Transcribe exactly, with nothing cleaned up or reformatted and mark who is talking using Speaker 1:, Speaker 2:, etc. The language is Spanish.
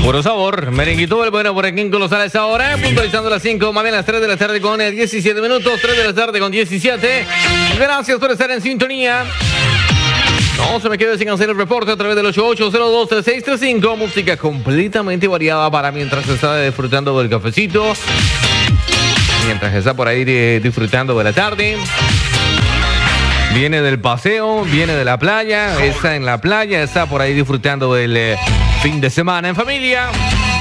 Speaker 1: Puro sabor, merenguito el bueno por aquí en Colosal a esa hora, puntualizando las cinco, más bien las tres de la tarde con diecisiete minutos, tres de la tarde con diecisiete. Gracias por estar en sintonía. No se me quede sin hacer el reporte a través del ocho ocho cero dos tres seis tres cinco. Música completamente variada para mientras está disfrutando del cafecito, mientras está por ahí de, disfrutando de la tarde. Viene del paseo, viene de la playa, está en la playa, está por ahí disfrutando del eh, fin de semana en familia.